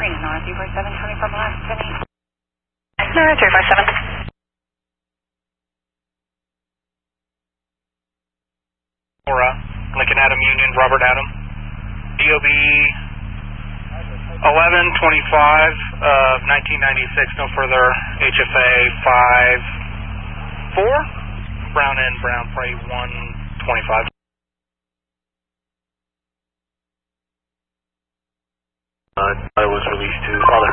Marina North, 347, 24 Black, 78. No, 357. Laura, Lincoln Adam Union, Robert Adam. DOB 1125 of 1996, no further. HFA 54. Brown N, Brown, Prey 125. I was released to father.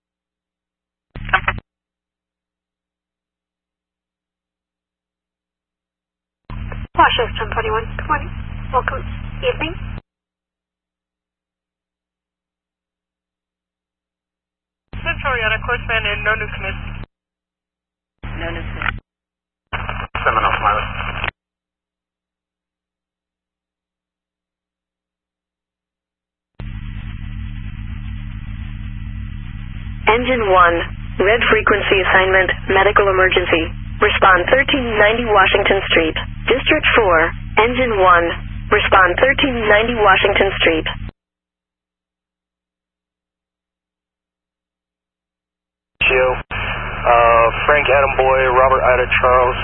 Washington 21, good morning. Welcome. Evening. Victoriana, Courseman, and no new commit. No new commit. Seminole, Smiley. Engine 1, red frequency assignment, medical emergency. Respond 1390 Washington Street. District 4, Engine 1, respond 1390 Washington Street. Frank Adam Boy, Robert Ida Charles,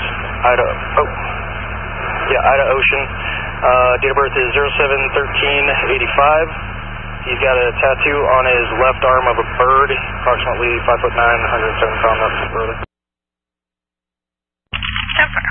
Ida Ocean. Date of birth is 07/13/85. He's got a tattoo on his left arm of a bird, approximately 5'9", 107 pounds, nothing further. Temper.